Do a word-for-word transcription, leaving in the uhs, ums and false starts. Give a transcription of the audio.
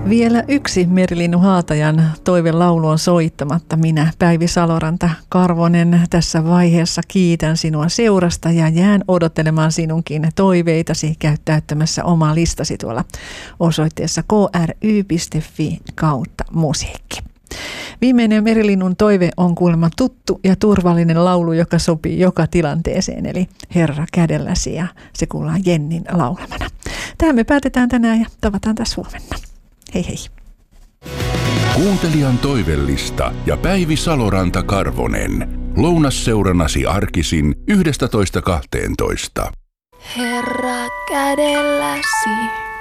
Vielä yksi Merilinnu Haatajan toivelaulu on soittamatta. Minä, Päivi Saloranta Karvonen, tässä vaiheessa kiitän sinua seurasta ja jään odottelemaan sinunkin toiveitasi. Käy täyttämässä omaa listasi tuolla osoitteessa k r y piste f i kautta musiikki. Viimeinen Merilinnun toive on kuulemma tuttu ja turvallinen laulu, joka sopii joka tilanteeseen, eli Herra kädelläsi, ja se kuullaan Jennin laulamana. Tähän me päätetään tänään ja tavataan taas huomenna. Hei hei. Kuuntelijan toivellista ja Päivi Saloranta Karvonen. Lounasseurannasi arkisin yhdestätoista kahteentoista. Herra kädelläsi.